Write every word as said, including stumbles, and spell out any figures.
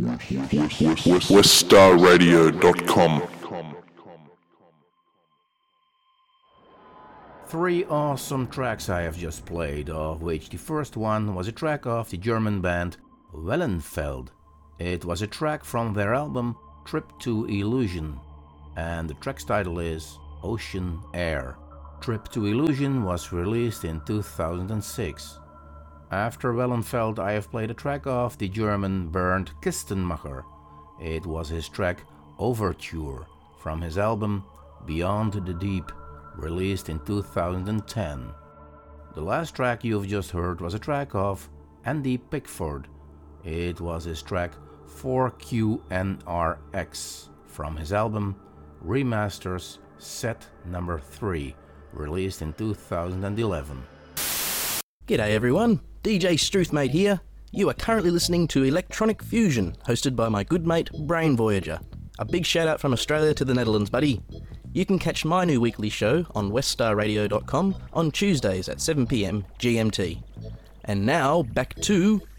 weststar radio dot com. Three awesome tracks I have just played, of which the first one was a track of the German band Wellenfeld. It was a track from their album Trip to Illusion, and the track's title is Ocean Air. Trip to Illusion was released in two thousand six. After Wellenfeld, I have played a track of the German Bernd Kistenmacher. It was his track Overture from his album Beyond the Deep, released in two thousand ten. The last track you've just heard was a track of Andy Pickford. It was his track four Q N R X from his album Remasters Set Number three, released in two thousand eleven. G'day everyone, D J Struthmate here. You are currently listening to Electronic Fusion, hosted by my good mate Brain Voyager. A big shout out from Australia to the Netherlands, buddy. You can catch my new weekly show on weststar radio dot com on Tuesdays at seven p m G M T. And now, back to